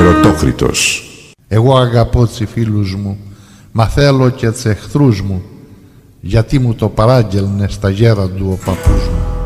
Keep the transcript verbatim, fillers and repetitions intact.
Ερωτόκριτος. Εγώ αγαπώ τσι φίλους μου, μα θέλω και τσι εχθρούς μου, γιατί μου το παράγγελνε στα γέραντου ο παππούς μου.